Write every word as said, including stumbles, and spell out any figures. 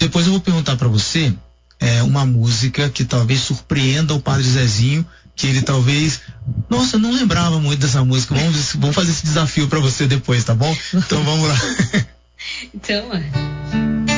depois eu vou perguntar para você é, uma música que talvez surpreenda o Padre Zezinho, que ele talvez, nossa, eu não lembrava muito dessa música. Vamos, vamos fazer esse desafio para você depois, tá bom? Então vamos lá. Então,